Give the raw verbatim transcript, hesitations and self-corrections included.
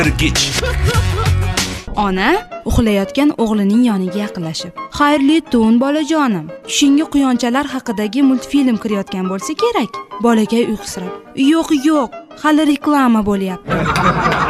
Irgich. Ona uxlayotgan o'g'lining yoniga yaqinlashib, "Xayrli tun bolajonim. Tushingga quyonchalar haqidagi multfilm kirayotgan bo'lsa kerak." Bolakay uyqusirab, "Yo'q, yo'q, hali reklama bo'lyapti."